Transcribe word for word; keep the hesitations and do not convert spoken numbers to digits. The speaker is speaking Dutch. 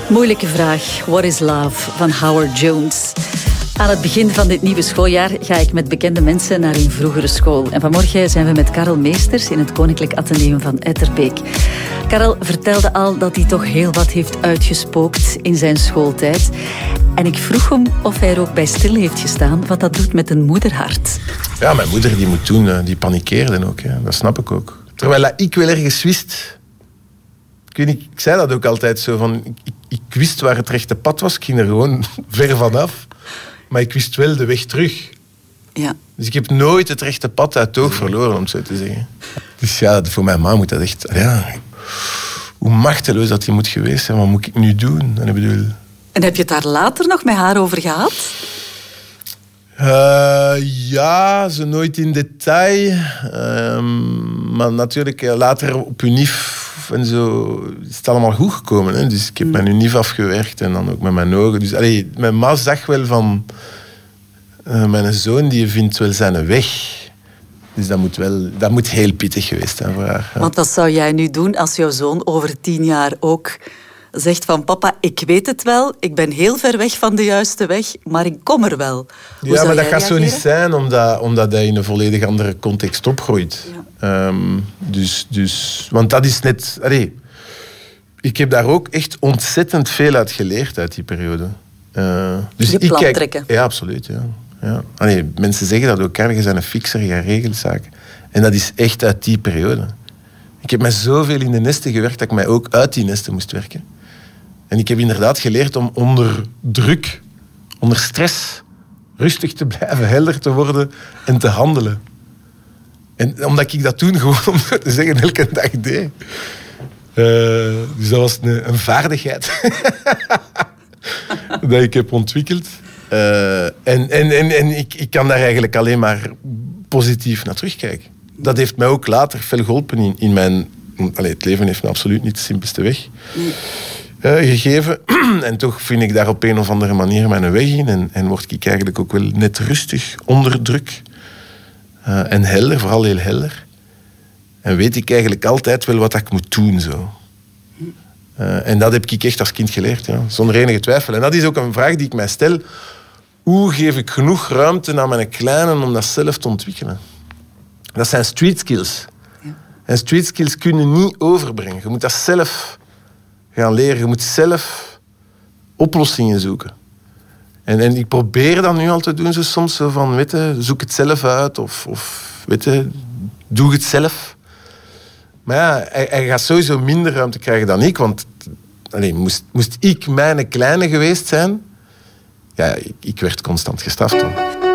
Moeilijke vraag. What is love? Van Howard Jones. Aan het begin van dit nieuwe schooljaar ga ik met bekende mensen naar hun vroegere school. En vanmorgen zijn we met Karel Meesters in het Koninklijk Atheneum van Etterbeek. Karel vertelde al dat hij toch heel wat heeft uitgespookt in zijn schooltijd. En ik vroeg hem of hij er ook bij stil heeft gestaan wat dat doet met een moederhart. Ja, mijn moeder die moet toen, die panikeerde ook. Hè. Dat snap ik ook. Terwijl ik wel ergens wist... Ik, weet niet, ik zei dat ook altijd zo, van, ik, ik wist waar het rechte pad was. Ik ging er gewoon ver vanaf. Maar ik wist wel de weg terug. Ja. Dus ik heb nooit het rechte pad uit het oog verloren, om het zo te zeggen. Dus ja, voor mijn ma moet dat echt... Ja, hoe machteloos dat die moet geweest zijn. Wat moet ik nu doen? En, ik bedoel... en heb je het daar later nog met haar over gehad? Uh, ja, zo nooit in detail. Uh, maar natuurlijk, later op UNIF en zo is het allemaal goed gekomen. Hè? Dus ik heb mm. mijn UNIF afgewerkt en dan ook met mijn ogen. Dus allee, mijn ma zag wel van... Uh, mijn zoon die vindt wel zijn weg. Dus dat moet, wel, dat moet heel pittig geweest zijn voor haar. Ja. Want wat zou jij nu doen als jouw zoon over tien jaar ook zegt van... Papa, ik weet het wel, ik ben heel ver weg van de juiste weg, maar ik kom er wel. Hoe ja, maar dat gaat reageren? zo niet zijn, omdat, omdat hij in een volledig andere context opgroeit. Ja. Um, dus, dus, want dat is net... Allee, ik heb daar ook echt ontzettend veel uit geleerd uit die periode. Uh, dus je ik plan kijk, trekken. Ja, absoluut. Ja. Ja. Allee, mensen zeggen dat ook, je zijn een fixer, je regelt zaken. En dat is echt uit die periode. Ik heb met zoveel in de nesten gewerkt dat ik mij ook uit die nesten moest werken. En ik heb inderdaad geleerd om onder druk, onder stress, rustig te blijven, helder te worden en te handelen. En omdat ik dat toen gewoon, om te zeggen, elke dag deed. Uh, dus dat was een, een vaardigheid dat ik heb ontwikkeld. Uh, en en, en, en ik, ik kan daar eigenlijk alleen maar positief naar terugkijken. Dat heeft mij ook later veel geholpen in, in mijn... Allee, het leven heeft me absoluut niet de simpelste weg uh, gegeven. En toch vind ik daar op een of andere manier mijn weg in. En, en word ik eigenlijk ook wel net rustig, onder druk. Uh, en helder, vooral heel helder. En weet ik eigenlijk altijd wel wat ik moet doen. Zo. Uh, en dat heb ik echt als kind geleerd, ja. Zonder enige twijfel. En dat is ook een vraag die ik mij stel. Hoe geef ik genoeg ruimte aan mijn kleinen om dat zelf te ontwikkelen? Dat zijn street skills. Ja. En street skills kun je niet overbrengen. Je moet dat zelf gaan leren. Je moet zelf oplossingen zoeken. En, en ik probeer dat nu al te doen, zo soms. Zo van, weet je, zoek het zelf uit. Of, of weet je, doe het zelf. Maar ja, hij, hij gaat sowieso minder ruimte krijgen dan ik. Want allez, moest, moest ik mijn kleine geweest zijn... Ja, ik, ik werd constant gestraft dan.